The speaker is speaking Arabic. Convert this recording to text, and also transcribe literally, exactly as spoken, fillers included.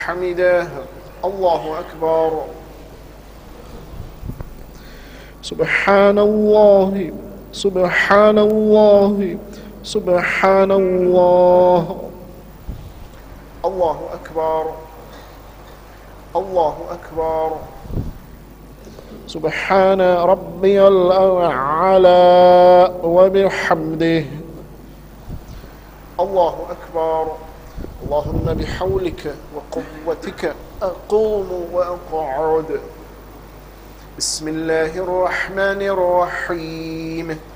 حمده الله أكبر. سبحان الله سبحان الله سبحان الله. الله أكبر الله أكبر. سبحان ربي الأعلى وبحمده. الله أكبر. اللهم بحولك وقوتك أقوم وأقعد. بسم الله الرحمن الرحيم.